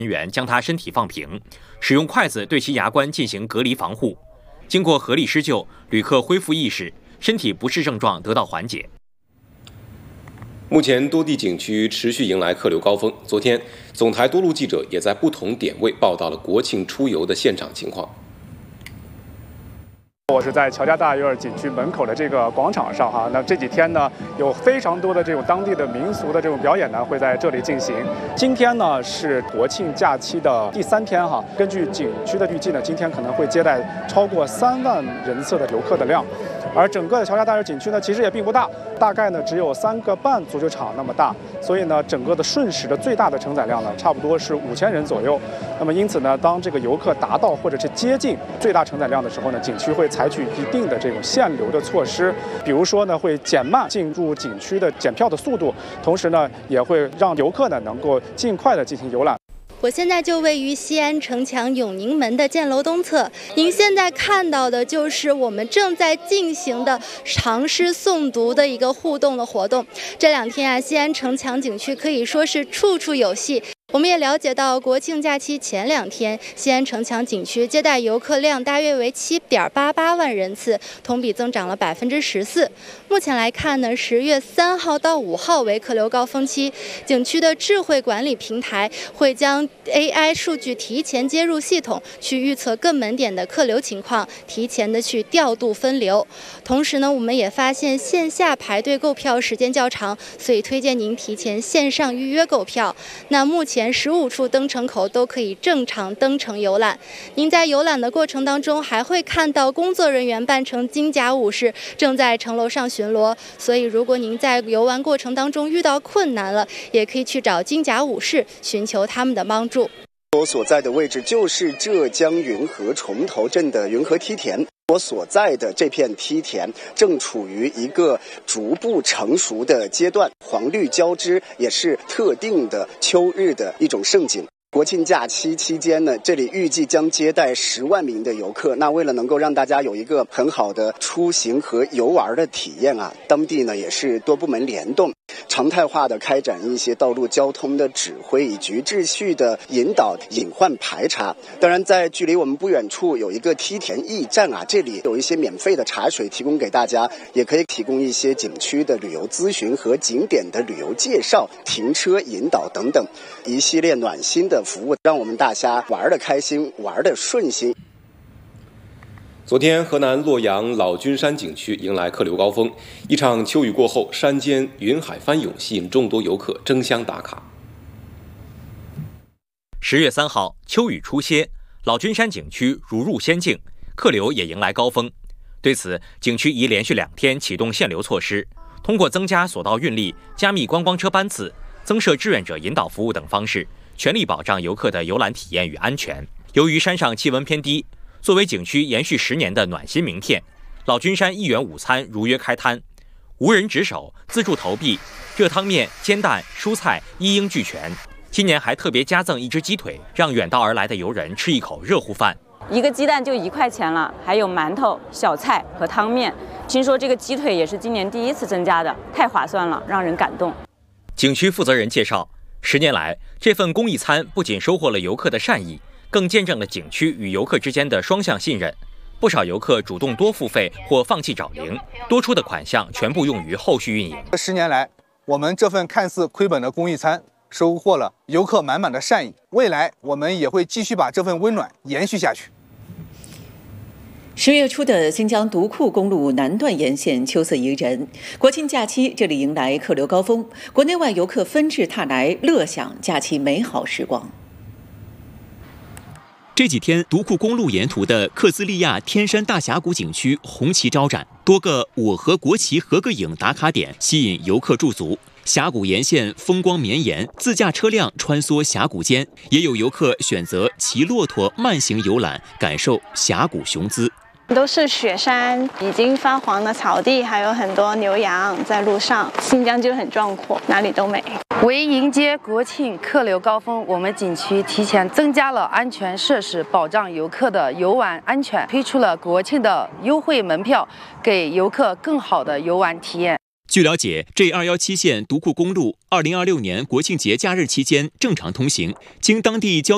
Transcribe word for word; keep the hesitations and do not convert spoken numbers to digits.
人员将他身体放平，使用筷子对其牙关进行隔离防护。经过合理施救，旅客恢复意识，身体不适症状得到缓解。 目前多地景区持续迎来客流高峰。昨天，总台多路记者也在不同点位报道了国庆出游的现场情况。 我是在乔家大院景区门口的这个广场上哈，那这几天呢，有非常多的这种当地的民俗的这种表演呢，会在这里进行。今天呢是国庆假期的第三天哈，根据景区的预计呢，今天可能会接待超过三万人次的游客的量。而整个的乔家大院景区呢，其实也并不大，大概呢只有三个半足球场那么大，所以呢，整个的瞬时的最大的承载量呢，差不多是五千人左右。那么因此呢，当这个游客达到或者是接近最大承载量的时候呢，景区会采取一定的这种限流的措施，比如说呢，会减慢进入景区的检票的速度，同时呢，也会让游客呢能够尽快的进行游览。 我现在就位于西安城墙永宁门的箭楼东侧，您现在看到的就是我们正在进行的唐诗诵读的一个互动的活动。这两天啊，西安城墙景区可以说是处处有戏。我们也了解到，国庆假期前两天，西安城墙景区接待游客量大约为七点八八万人次，同比增长了百分之十四。目前来看呢，十月三号到五号为客流高峰期，景区的智慧管理平台会将 A I 数据提前接入系统，去预测各门点的客流情况，提前的去调度分流。同时呢，我们也发现线下排队购票时间较长，所以推荐您提前线上预约购票。那目前前十五处登城口都可以正常登城游览。您在游览的过程当中，还会看到工作人员扮成金甲武士，正在城楼上巡逻。所以，如果您在游玩过程当中遇到困难了，也可以去找金甲武士，寻求他们的帮助。 我所在的位置就是浙江云和崇头镇的云和梯田。我所在的这片梯田正处于一个逐步成熟的阶段，黄绿交织，也是特定的秋日的一种盛景。国庆假期期间呢，这里预计将接待十万名的游客。那为了能够让大家有一个很好的出行和游玩的体验啊，当地呢也是多部门联动，常态化的开展一些道路交通的指挥以及秩序的引导、隐患排查。当然，在距离我们不远处有一个梯田驿站啊，这里有一些免费的茶水提供给大家，也可以提供一些景区的旅游咨询和景点的旅游介绍、停车引导等等一系列暖心的服务，让我们大家玩得开心，玩得顺心。 昨天，河南洛阳老君山景区迎来客流高峰，一场秋雨过后，山间云海翻涌，吸引众多游客争相打卡。 十月三号，秋雨初歇，老君山景区如入仙境，客流也迎来高峰。对此，景区已连续两天启动限流措施，通过增加索道运力、加密观光车班次、增设志愿者引导服务等方式，全力保障游客的游览体验与安全。由于山上气温偏低，作为景区延续十年的暖心名片，老君山一元午餐如约开摊，无人值守，自助投币，热汤面、煎蛋、蔬菜一应俱全。今年还特别加赠一只鸡腿，让远道而来的游人吃一口热乎饭。 一个鸡蛋就一块钱了，还有馒头、小菜和汤面。听说这个鸡腿也是今年第一次增加的，太划算了，让人感动。 景区负责人介绍，十年来，这份公益餐不仅收获了游客的善意，更见证了景区与游客之间的双向信任。不少游客主动多付费或放弃找零，多出的款项全部用于后续运营。 这十年来，我们这份看似亏本的公益餐收获了游客满满的善意。未来我们也会继续把这份温暖延续下去。 十月初的新疆独库公路南段沿线秋色宜人，国庆假期这里迎来客流高峰，国内外游客纷至沓来，乐享假期美好时光。 这几天，独库公路沿途的克斯利亚天山大峡谷景区红旗招展，多个我和国旗合个影打卡点吸引游客驻足。峡谷沿线风光绵延，自驾车辆穿梭峡谷间，也有游客选择骑骆驼慢行游览，感受峡谷雄姿。 都是雪山，已经发黄的草地，还有很多牛羊在路上。新疆就很壮阔，哪里都美。 为迎接国庆客流高峰，我们景区提前增加了安全设施，保障游客的游玩安全，推出了国庆的优惠门票，给游客更好的游玩体验。 据了解 ，J 二一七线独库公路二零二六年国庆节假日期间正常通行，经当地交